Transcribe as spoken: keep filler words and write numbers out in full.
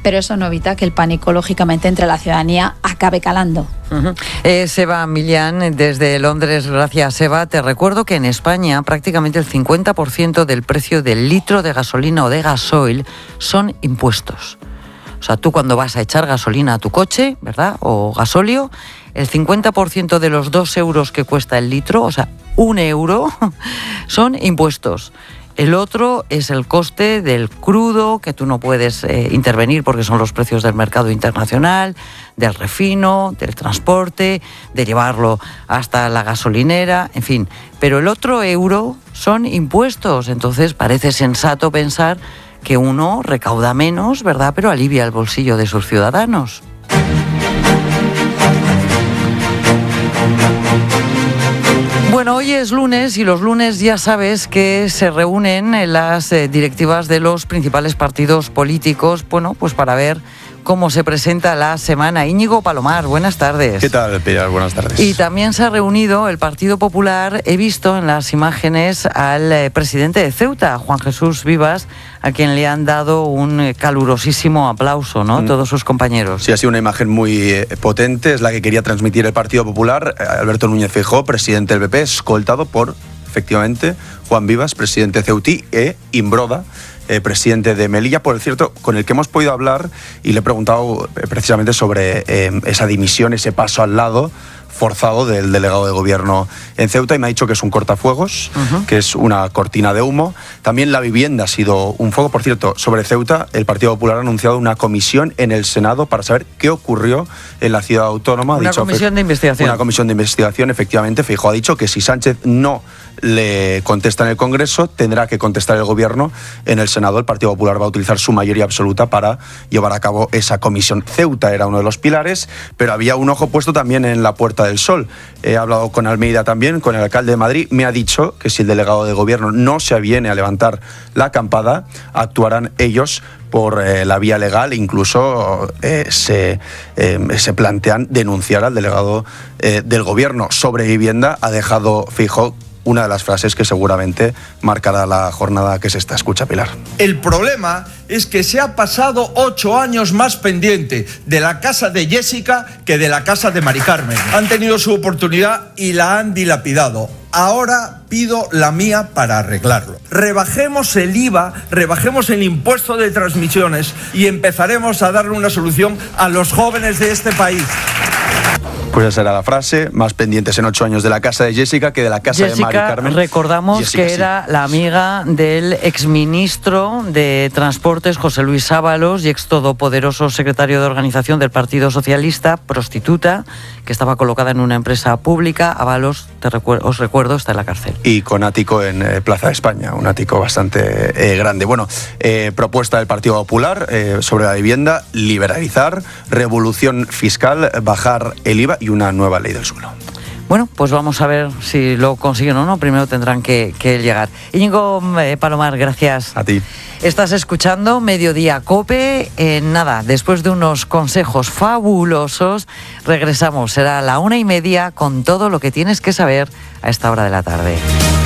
pero eso no evita que el pánico, lógicamente, entre la ciudadanía acabe calando. Uh-huh. Eh, Seba Millán, desde Londres. Gracias, Seba. Te recuerdo que en España prácticamente el cincuenta por ciento del precio del litro de gasolina o de gasoil son impuestos. O sea, tú cuando vas a echar gasolina a tu coche, ¿verdad?, o gasóleo, el cincuenta por ciento de los dos euros que cuesta el litro, o sea, un euro, son impuestos. El otro es el coste del crudo, que tú no puedes eh, intervenir porque son los precios del mercado internacional, del refino, del transporte, de llevarlo hasta la gasolinera, en fin. Pero el otro euro son impuestos, entonces parece sensato pensar que uno recauda menos, ¿verdad?, pero alivia el bolsillo de sus ciudadanos. Bueno, hoy es lunes y los lunes ya sabes que se reúnen en las eh, directivas de los principales partidos políticos, bueno, pues para ver cómo se presenta la semana. Íñigo Palomar, buenas tardes. ¿Qué tal, Pilar? Buenas tardes. Y también se ha reunido el Partido Popular. He visto en las imágenes al eh, presidente de Ceuta, Juan Jesús Vivas, a quien le han dado un calurosísimo aplauso, ¿no?, mm. todos sus compañeros. Sí, ha sido una imagen muy eh, potente, es la que quería transmitir el Partido Popular. Alberto Núñez Feijóo, presidente del P P, escoltado por, efectivamente, Juan Vivas, presidente de Ceutí, e Imbroda, Eh, presidente de Melilla, por cierto, con el que hemos podido hablar y le he preguntado eh, precisamente sobre eh, esa dimisión, ese paso al lado forzado del delegado de gobierno en Ceuta, y me ha dicho que es un cortafuegos, uh-huh. que es una cortina de humo. También la vivienda ha sido un fuego. Por cierto, sobre Ceuta, el Partido Popular ha anunciado una comisión en el Senado para saber qué ocurrió en la ciudad autónoma. Una ha dicho, comisión de investigación. Una comisión de investigación, efectivamente. Feijóo ha dicho que si Sánchez no le contesta en el Congreso, tendrá que contestar el gobierno en el Senado. El Partido Popular va a utilizar su mayoría absoluta para llevar a cabo esa comisión. Ceuta era uno de los pilares, pero había un ojo puesto también en la Puerta del Sol. He hablado con Almeida también, con el alcalde de Madrid. Me ha dicho que si el delegado de gobierno no se aviene a levantar la acampada, actuarán ellos por eh, la vía legal. Incluso eh, se, eh, se plantean denunciar al delegado eh, del gobierno. Sobre vivienda ha dejado Feijóo una de las frases que seguramente marcará la jornada que se está. Escucha, Pilar. El problema es que se ha pasado ocho años más pendiente de la casa de Jessica que de la casa de Mari Carmen. Han tenido su oportunidad y la han dilapidado. Ahora pido la mía para arreglarlo. Rebajemos el I V A, rebajemos el impuesto de transmisiones y empezaremos a darle una solución a los jóvenes de este país. Pues esa era la frase, más pendientes en ocho años de la casa de Jessica que de la casa Jessica, de Mari Carmen. Recordamos Jessica, que sí. era la amiga del exministro de Transportes, José Luis Ábalos, y ex todopoderoso secretario de organización del Partido Socialista, prostituta, que estaba colocada en una empresa pública. Ábalos, te recuer- os recuerdo, está en la cárcel. Y con ático en eh, Plaza de España, un ático bastante eh, grande. Bueno, eh, propuesta del Partido Popular eh, sobre la vivienda: liberalizar, revolución fiscal, bajar el I V A y una nueva ley del suelo. Bueno, pues vamos a ver si lo consiguen o no. Primero tendrán que, que llegar. Íñigo eh, Palomar, gracias. A ti. Estás escuchando Mediodía COPE. Eh, nada, después de unos consejos fabulosos, regresamos. Será a la una y media con todo lo que tienes que saber a esta hora de la tarde.